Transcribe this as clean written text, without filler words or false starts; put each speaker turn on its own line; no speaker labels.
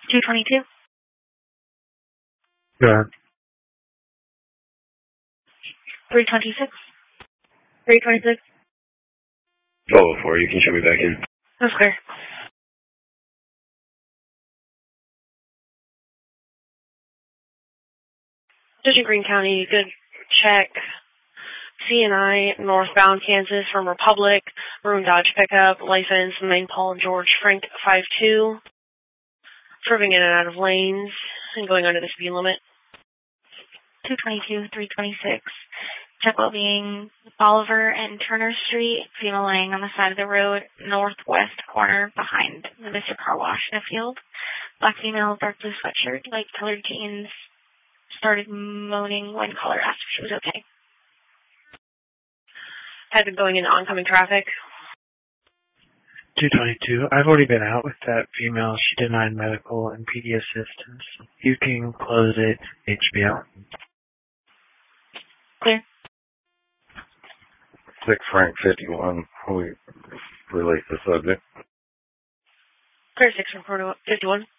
222.
Yeah.
326. 326.
Oh, 4, you can show me back in.
That's clear. District Green County, good check. C&I, northbound Kansas from Republic, Maroon Dodge pickup, license, Main Paul George Frank 52. Swerving in and out of lanes and going under the speed limit.
222, 326. Check well-being, Bolivar and Turner Street, female laying on the side of the road, northwest corner behind the Mr. Car Wash in a field. Black female, dark blue sweatshirt, light colored jeans, started moaning when caller asked if she was okay.
Has been going into oncoming traffic.
222. I've already been out with that female. She denied medical and PD assistance. You can close it, HBO.
Clear.
6 Frank 51. We release the subject.
Clear 6 from 51.